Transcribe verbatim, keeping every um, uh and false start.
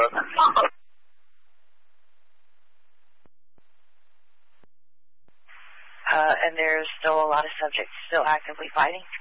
but... Uh, and there's still a lot of subjects still actively fighting?